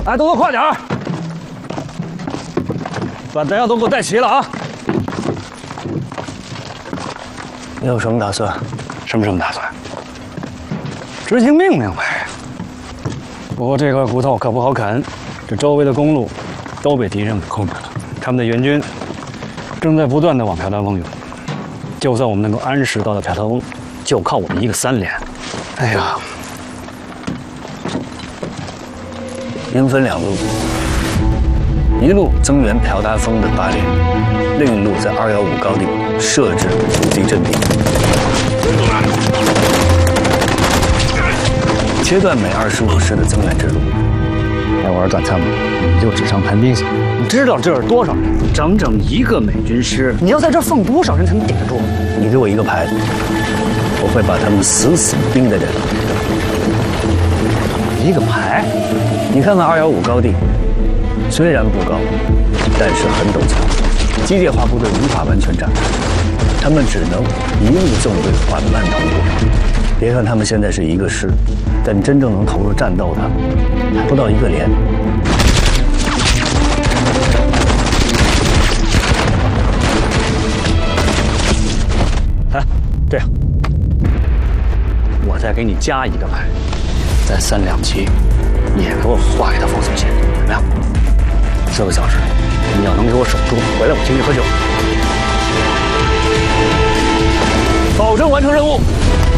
哎，动作快点儿，把弹药都给我带齐了啊！ 你有什么打算？ 什么打算？执行命令呗。不过这块骨头可不好啃，这周围的公路都被敌人给控制了，他们的援军正在不断的往朴丹峰涌。就算我们能够安时到达朴丹峰，就靠我们一个3连。哎呀！ 兵分2路，一路增援朴达峰的8连，另一路在215高地设置伏击阵地，切断每25师的增援之路。 来玩转参谋，你就纸上谈兵行？你知道这是多少人？整整1个美军师，你要在这放多少人才能顶得住？ 你给我一个牌子，我会把他们死死钉在这里。 一个排？ 你看看215高地，虽然不高，但是很陡峭，机械化部队无法完全占领，他们只能一路纵队缓慢通过。别看他们现在是1个师，但真正能投入战斗的还不到1个连。 哎，这样，我再给你加1个排，在327。 也给我画一条防送线，怎么样？4个小时，你要能给我守住，回来我请你喝酒，保证完成任务。